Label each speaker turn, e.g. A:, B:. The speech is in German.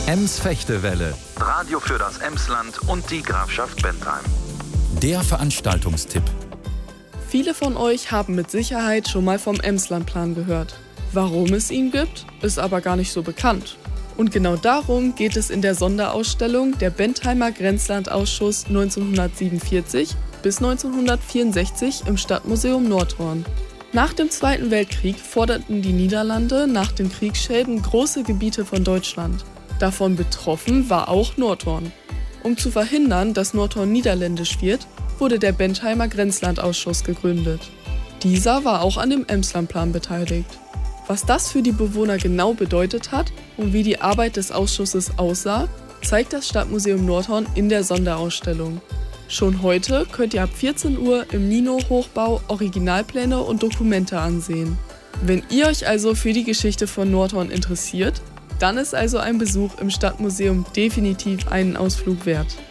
A: Ems-Fechtewelle,
B: Radio für das Emsland und die Grafschaft Bentheim.
A: der Veranstaltungstipp.
C: Viele von euch haben mit Sicherheit schon mal vom Emslandplan gehört. Warum es ihn gibt, ist aber gar nicht so bekannt. Und genau darum geht es in der Sonderausstellung der Bentheimer Grenzlandausschuss 1947 bis 1964 im Stadtmuseum Nordhorn. Nach dem Zweiten Weltkrieg forderten die Niederlande nach den Kriegsschäden große Gebiete von Deutschland. Davon betroffen war auch Nordhorn. Um zu verhindern, dass Nordhorn niederländisch wird, wurde der Bentheimer Grenzlandausschuss gegründet. Dieser war auch an dem Emslandplan beteiligt. Was das für die Bewohner genau bedeutet hat und wie die Arbeit des Ausschusses aussah, zeigt das Stadtmuseum Nordhorn in der Sonderausstellung. Schon heute könnt ihr ab 14 Uhr im Nino-Hochbau Originalpläne und Dokumente ansehen. Wenn ihr euch also für die Geschichte von Nordhorn interessiert, dann ist also ein Besuch im Stadtmuseum definitiv einen Ausflug wert.